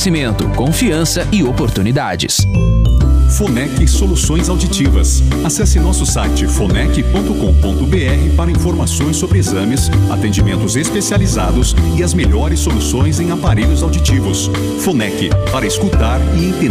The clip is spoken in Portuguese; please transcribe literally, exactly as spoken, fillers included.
conhecimento, confiança e oportunidades. Fonec Soluções Auditivas. Acesse nosso site fonec ponto com ponto br para informações sobre exames, atendimentos especializados e as melhores soluções em aparelhos auditivos. Fonec, para escutar e entender.